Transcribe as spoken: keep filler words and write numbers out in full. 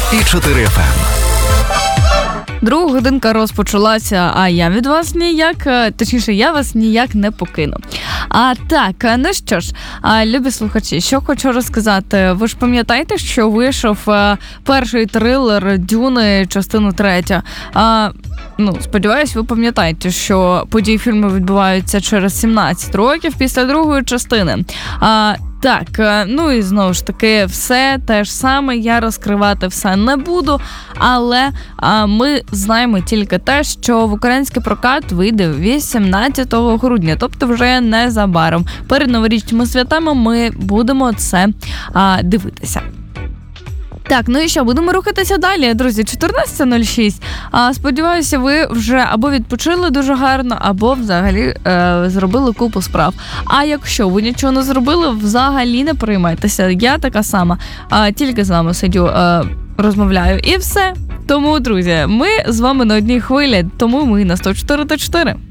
і чотири еф ем. Друга годинка розпочалася, а я від вас ніяк, точніше, я вас ніяк не покину. А так, ну що ж, любі слухачі, що хочу розказати. Ви ж пам'ятаєте, що вийшов перший трилер «Дюни», частину третю. А, ну, сподіваюсь, ви пам'ятаєте, що події фільму відбуваються через сімнадцять років після другої частини. А, Так, ну і знову ж таки, все те ж саме, я розкривати все не буду, але а, ми знаємо тільки те, що в український прокат вийде вісімнадцятого грудня, тобто вже незабаром. Перед новорічними святами ми будемо це а, дивитися. Так, ну і що, будемо рухатися далі, друзі, чотирнадцята нуль шість. А, сподіваюся, ви вже або відпочили дуже гарно, або взагалі е, зробили купу справ. А якщо ви нічого не зробили, взагалі не переймайтеся. Я така сама, а, тільки з вами сидю, е, розмовляю і все. Тому, друзі, ми з вами на одній хвилі, тому ми на сто чотири та чотири.